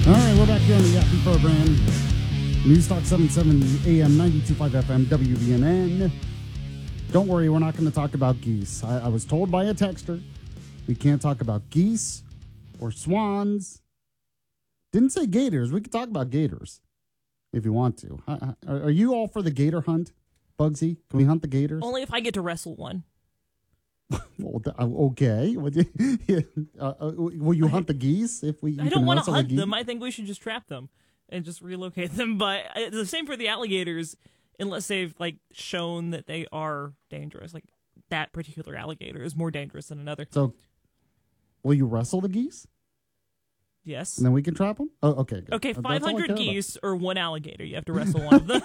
All right, we're back here on the Yappy program. News Talk 770 AM 92.5 FM WVNN. Don't worry, we're not going to talk about geese. I was told by a texter we can't talk about geese or swans. Didn't say gators. We could talk about gators if you want to. Are you all for the gator hunt, Bugsy? Can we hunt the gators? Only if I get to wrestle one. Well, okay. Will you hunt the geese if we? I don't want to hunt them. I think we should just trap them and just relocate them. But the same for the alligators, unless they've shown that they are dangerous. Like that particular alligator is more dangerous than another. So, will you wrestle the geese? Yes. And then we can trap them? Oh, okay. Good. Okay, 500 geese or one alligator. You have to wrestle one of them.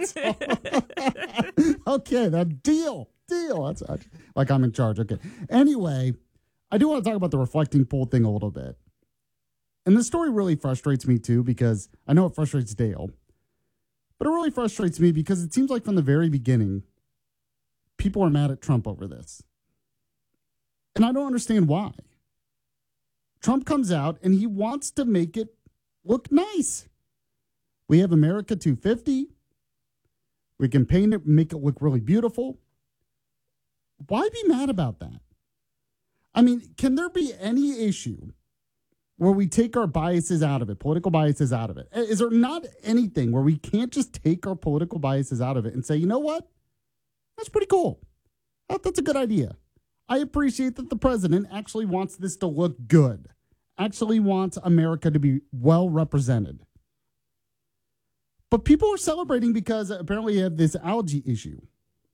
Okay, that deal. That's like I'm in charge. Okay. Anyway, I do want to talk about the reflecting pool thing a little bit. And this story really frustrates me too, because I know it frustrates Dale. But it really frustrates me because it seems like from the very beginning, people are mad at Trump over this. And I don't understand why. Trump comes out and he wants to make it look nice. We have America 250. We can paint it, make it look really beautiful. Why be mad about that? I mean, can there be any issue where we take our biases out of it, political biases out of it? Is there not anything where we can't just take our political biases out of it and say, you know what? That's pretty cool. That's a good idea. I appreciate that the president actually wants this to look good, actually wants America to be well represented. But people are celebrating because apparently you have this algae issue.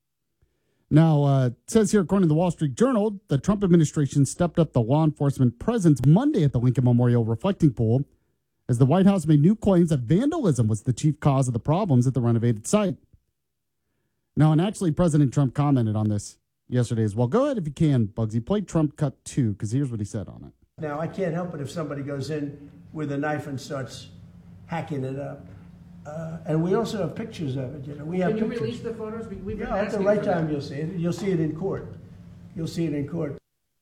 Now, it says here, according to the Wall Street Journal, the Trump administration stepped up the law enforcement presence Monday at the Lincoln Memorial reflecting pool as the White House made new claims that vandalism was the chief cause of the problems at the renovated site. Now, and actually, President Trump commented on this yesterday as well. Go ahead if you can, Bugsy. Play Trump cut 2, because here's what he said on it. Now, I can't help it if somebody goes in with a knife and starts hacking it up. And we also have pictures of it. We have Can you pictures. release the photos? We've been At the asking right for time, that. you'll see it. You'll see it in court. You'll see it in court.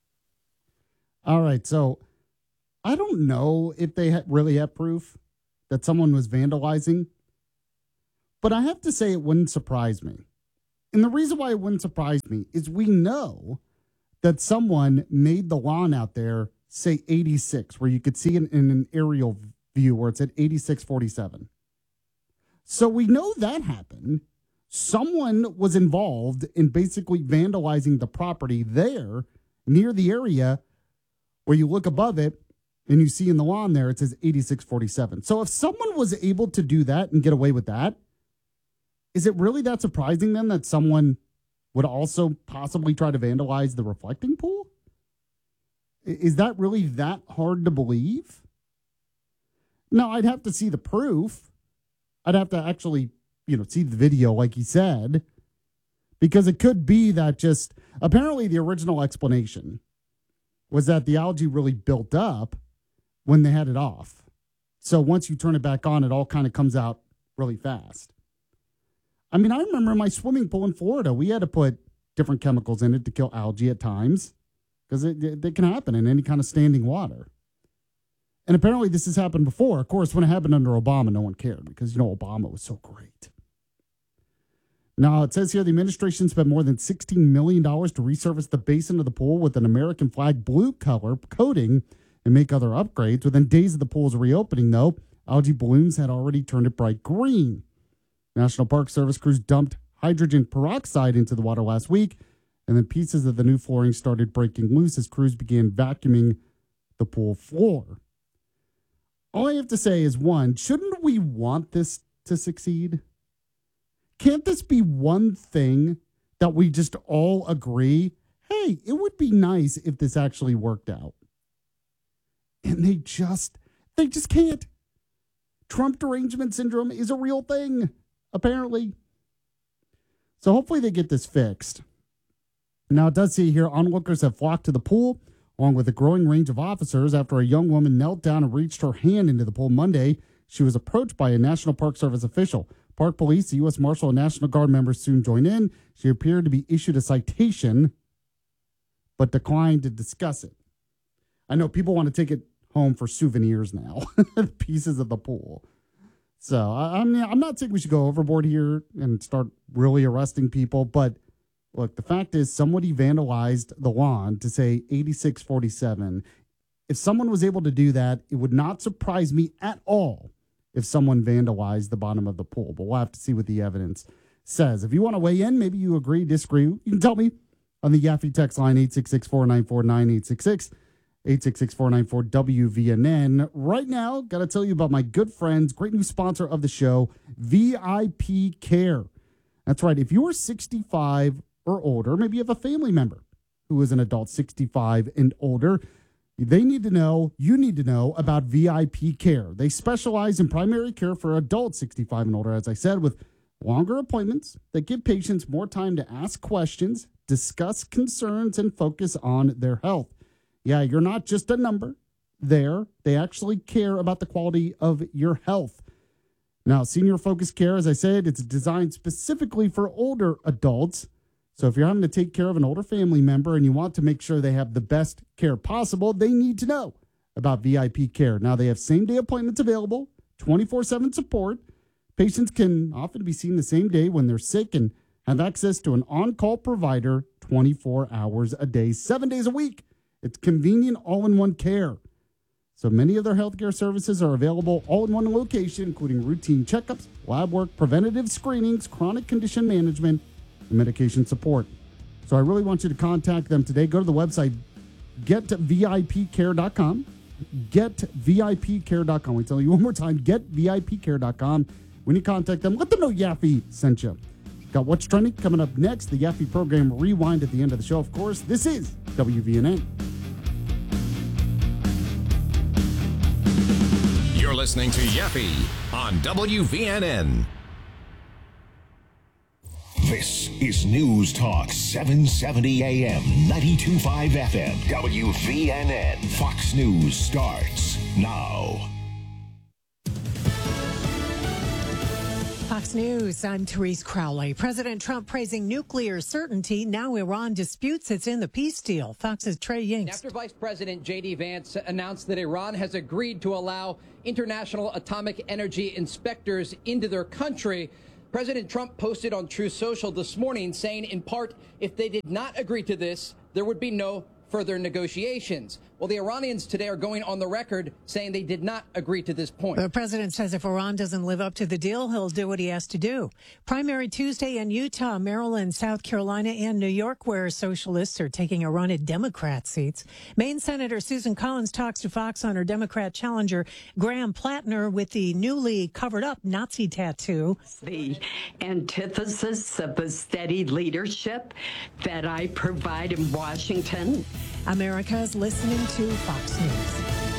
All right, so I don't know if they really have proof that someone was vandalizing, but I have to say it wouldn't surprise me. And the reason why it wouldn't surprise me is we know that someone made the lawn out there say 86, where you could see it in an aerial view where it's at 8647. So we know that happened. Someone was involved in basically vandalizing the property there near the area where you look above it and you see in the lawn there, it says 8647. So if someone was able to do that and get away with that, is it really that surprising then that someone would also possibly try to vandalize the reflecting pool? Is that really that hard to believe? Now, I'd have to see the proof. I'd have to actually, see the video like he said, because it could be that just apparently the original explanation was that the algae really built up when they had it off. So once you turn it back on, it all kind of comes out really fast. I mean, I remember in my swimming pool in Florida, we had to put different chemicals in it to kill algae at times because it can happen in any kind of standing water. And apparently this has happened before. Of course, when it happened under Obama, no one cared because, Obama was so great. Now, it says here the administration spent more than $16 million to resurface the basin of the pool with an American flag blue color coating and make other upgrades. Within days of the pool's reopening, though, algae blooms had already turned it bright green. National Park Service crews dumped hydrogen peroxide into the water last week, and then pieces of the new flooring started breaking loose as crews began vacuuming the pool floor. All I have to say is, one, shouldn't we want this to succeed? Can't this be one thing that we just all agree, hey, it would be nice if this actually worked out? And they just can't. Trump derangement syndrome is a real thing, apparently. So hopefully they get this fixed. Now, it does say here, onlookers have flocked to the pool, along with a growing range of officers, after a young woman knelt down and reached her hand into the pool Monday. She was approached by a National Park Service official. Park Police, the U.S. Marshal, and National Guard members soon joined in. She appeared to be issued a citation, but declined to discuss it. I know people want to take it home for souvenirs now, pieces of the pool. So I'm not saying we should go overboard here and start really arresting people, but look, the fact is somebody vandalized the lawn to say 8647. If someone was able to do that, it would not surprise me at all if someone vandalized the bottom of the pool. But we'll have to see what the evidence says. If you want to weigh in, maybe you agree, disagree, you can tell me on the Yaffe text line, 866-494-9866, 866-494-WVNN. Right now, got to tell you about my good friends, great new sponsor of the show, VIP Care. That's right. If you are 65 or older, maybe you have a family member who is an adult 65 and older, they need to know, you need to know about VIP Care. They specialize in primary care for adults 65 and older, as I said, with longer appointments that give patients more time to ask questions, discuss concerns, and focus on their health. Yeah, you're not just a number there. They actually care about the quality of your health. Now, Senior Focus Care, as I said, it's designed specifically for older adults. So if you're having to take care of an older family member and you want to make sure they have the best care possible, they need to know about VIP Care. Now, they have same-day appointments available, 24/7 support. Patients can often be seen the same day when they're sick and have access to an on-call provider 24 hours a day, 7 days a week. It's convenient all-in-one care. So many of their healthcare services are available all in one location, including routine checkups, lab work, preventative screenings, chronic condition management, and medication support. So I really want you to contact them today. Go to the website, getvipcare.com. Getvipcare.com. We tell you one more time, getvipcare.com. When you contact them, let them know Yaffe sent you. Got What's Trending coming up next. The Yaffe program rewind at the end of the show, of course. This is WVNN. You're listening to Yaffe on WVNN. This is News Talk 770 AM, 92.5 FM, WVNN. Fox News starts now. Fox News, I'm Therese Crowley. President Trump praising nuclear certainty. Now Iran disputes it's in the peace deal. Fox's Trey Yingst. After Vice President J.D. Vance announced that Iran has agreed to allow international atomic energy inspectors into their country, President Trump posted on Truth Social this morning saying, in part, if they did not agree to this, there would be no further negotiations. Well, the Iranians today are going on the record saying they did not agree to this point. The president says if Iran doesn't live up to the deal, he'll do what he has to do. Primary Tuesday in Utah, Maryland, South Carolina, and New York, where socialists are taking a run at Democrat seats. Maine Senator Susan Collins talks to Fox on her Democrat challenger, Graham Plattner, with the newly covered-up Nazi tattoo. The antithesis of the steady leadership that I provide in Washington. America's listening to Fox News.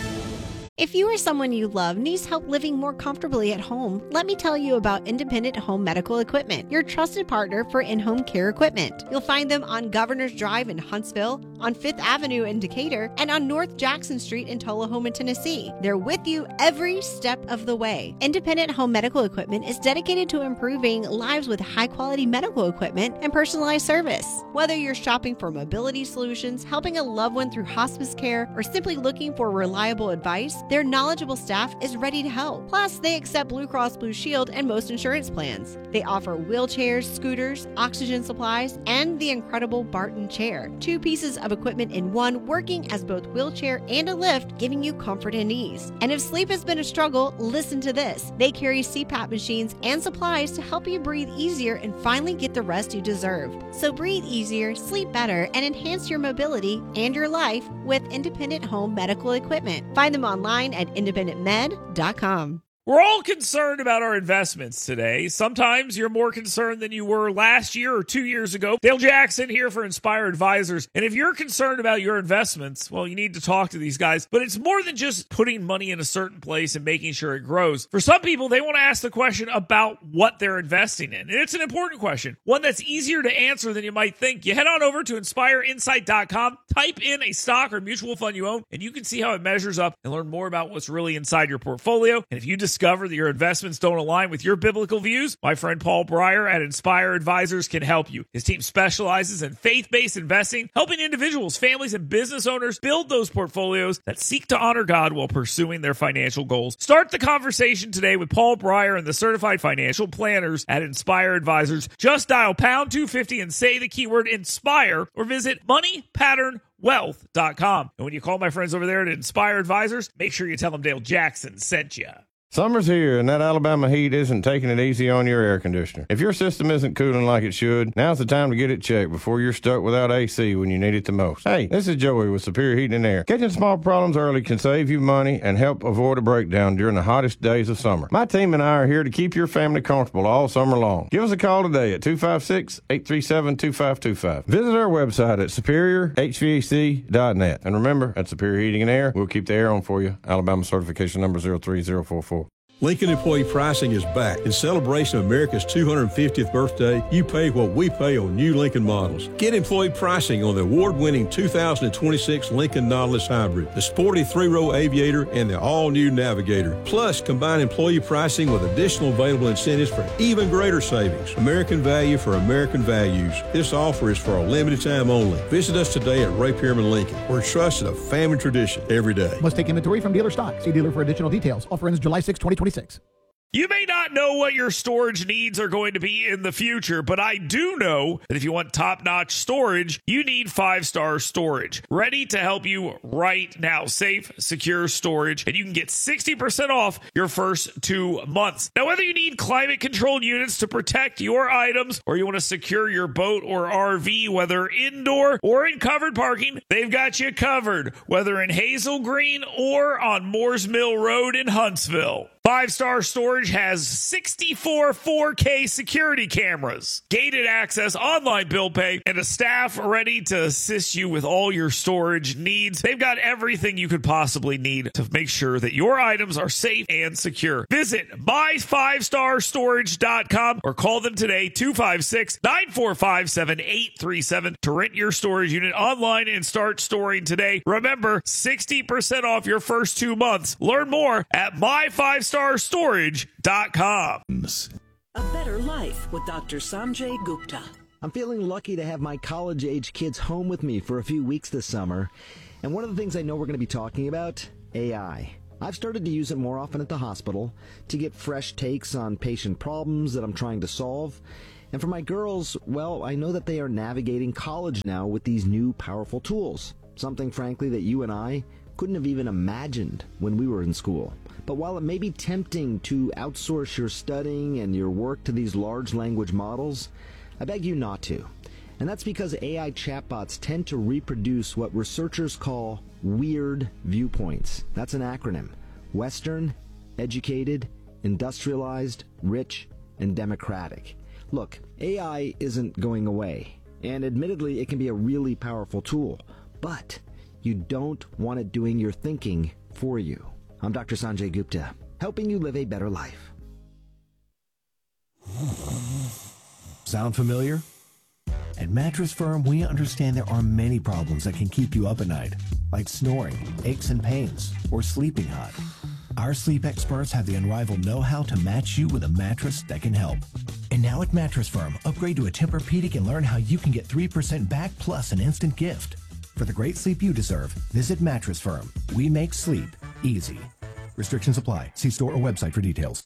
If you or someone you love needs help living more comfortably at home, let me tell you about Independent Home Medical Equipment, your trusted partner for in-home care equipment. You'll find them on Governor's Drive in Huntsville, on 5th Avenue in Decatur, and on North Jackson Street in Tullahoma, Tennessee. They're with you every step of the way. Independent Home Medical Equipment is dedicated to improving lives with high-quality medical equipment and personalized service. Whether you're shopping for mobility solutions, helping a loved one through hospice care, or simply looking for reliable advice, their knowledgeable staff is ready to help. Plus, they accept Blue Cross Blue Shield and most insurance plans. They offer wheelchairs, scooters, oxygen supplies, and the incredible Barton chair. 2 pieces of equipment in one, working as both wheelchair and a lift, giving you comfort and ease. And if sleep has been a struggle, listen to this. They carry CPAP machines and supplies to help you breathe easier and finally get the rest you deserve. So breathe easier, sleep better, and enhance your mobility and your life with Independent Home Medical Equipment. Find them online at independentmed.com. We're all concerned about our investments today. Sometimes you're more concerned than you were last year or 2 years ago. Dale Jackson here for Inspire Advisors. And if you're concerned about your investments, well, you need to talk to these guys. But it's more than just putting money in a certain place and making sure it grows. For some people, they want to ask the question about what they're investing in. And it's an important question, one that's easier to answer than you might think. You head on over to inspireinsight.com, type in a stock or mutual fund you own, and you can see how it measures up and learn more about what's really inside your portfolio. And if you decide discover that your investments don't align with your biblical views? My friend Paul Breyer at Inspire Advisors can help you. His team specializes in faith-based investing, helping individuals, families, and business owners build those portfolios that seek to honor God while pursuing their financial goals. Start the conversation today with Paul Breyer and the certified financial planners at Inspire Advisors. Just dial pound 250 and say the keyword INSPIRE or visit moneypatternwealth.com. And when you call my friends over there at Inspire Advisors, make sure you tell them Dale Jackson sent you. Summer's here, and that Alabama heat isn't taking it easy on your air conditioner. If your system isn't cooling like it should, now's the time to get it checked before you're stuck without AC when you need it the most. Hey, this is Joey with Superior Heating and Air. Catching small problems early can save you money and help avoid a breakdown during the hottest days of summer. My team and I are here to keep your family comfortable all summer long. Give us a call today at 256-837-2525. Visit our website at superiorhvac.net. And remember, at Superior Heating and Air, we'll keep the air on for you. Alabama certification number 03044. Lincoln Employee Pricing is back. In celebration of America's 250th birthday, you pay what we pay on new Lincoln models. Get employee pricing on the award-winning 2026 Lincoln Nautilus Hybrid, the sporty 3-row Aviator, and the all-new Navigator. Plus, combine employee pricing with additional available incentives for even greater savings. American value for American values. This offer is for a limited time only. Visit us today at Ray Pierman Lincoln. We're trusted a family tradition every day. Must take inventory from dealer stock. See dealer for additional details. Offer ends July 6, 2026. You may not know what your storage needs are going to be in the future, but I do know that if you want top-notch storage, you need 5-Star Storage. Ready to help you right now. Safe, secure storage, and you can get 60% off your first 2 months. Now, whether you need climate-controlled units to protect your items or you want to secure your boat or RV, whether indoor or in covered parking, they've got you covered, whether in Hazel Green or on Moores Mill Road in Huntsville. 5-Star Storage has 64 4K security cameras, gated access, online bill pay, and a staff ready to assist you with all your storage needs. They've got everything you could possibly need to make sure that your items are safe and secure. Visit my5starstorage.com or call them today, 256-945-7837, to rent your storage unit online and start storing today. Remember, 60% off your first 2 months. Learn more at my5starstorage.com. A better life with Dr. Sanjay Gupta. I'm feeling lucky to have my college-age kids home with me for a few weeks this summer. And one of the things I know we're going to be talking about, AI. I've started to use it more often at the hospital to get fresh takes on patient problems that I'm trying to solve. And for my girls, well, I know that they are navigating college now with these new powerful tools. Something, frankly, that you and I couldn't have even imagined when we were in school. But while it may be tempting to outsource your studying and your work to these large language models, I beg you not to. And that's because AI chatbots tend to reproduce what researchers call weird viewpoints. That's an acronym. Western, educated, industrialized, rich, and democratic. Look, AI isn't going away. And admittedly, it can be a really powerful tool. But you don't want it doing your thinking for you. I'm Dr. Sanjay Gupta, helping you live a better life. Sound familiar? At Mattress Firm, we understand there are many problems that can keep you up at night, like snoring, aches and pains, or sleeping hot. Our sleep experts have the unrivaled know-how to match you with a mattress that can help. And now at Mattress Firm, upgrade to a Tempur-Pedic and learn how you can get 3% back plus an instant gift. For the great sleep you deserve, visit Mattress Firm. We make sleep easy. Restrictions apply. See store or website for details.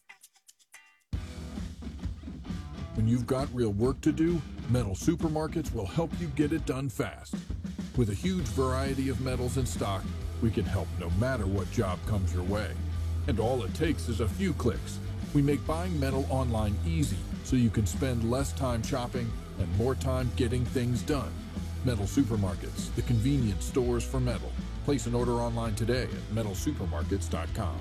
When you've got real work to do, Metal Supermarkets will help you get it done fast. With a huge variety of metals in stock, we can help no matter what job comes your way. And all it takes is a few clicks. We make buying metal online easy so you can spend less time shopping and more time getting things done. Metal Supermarkets, the convenience stores for metal. Place an order online today at metalsupermarkets.com.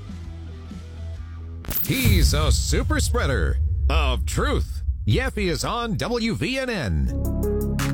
He's a super spreader of truth. Yeffy is on WVNN.